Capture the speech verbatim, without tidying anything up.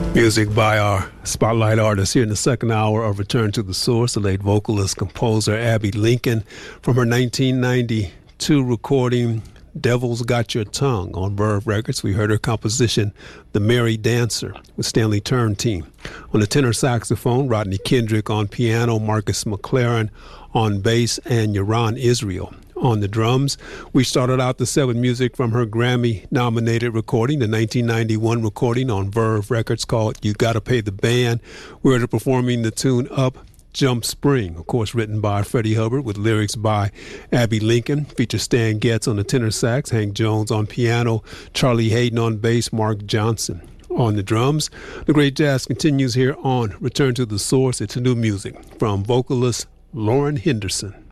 Music by our spotlight artist here in the second hour of Return to the Source, the late vocalist, composer Abbey Lincoln, from her nineteen ninety-two recording, Devil's Got Your Tongue, on Verve Records. We heard her composition, The Merry Dancer, with Stanley Turntine. On the tenor saxophone, Rodney Kendrick; on piano, Marcus McLaren; on bass, and Yaron Israel. On the drums, we started out the set with music from her Grammy-nominated recording, the nineteen ninety-one recording on Verve Records called You Gotta Pay the Band. We heard her performing the tune Up Jump Spring, of course written by Freddie Hubbard with lyrics by Abbey Lincoln. Features Stan Getz on the tenor sax, Hank Jones on piano, Charlie Hayden on bass, Mark Johnson on the drums. The great jazz continues here on Return to the Source. It's new music from vocalist Lauren Henderson.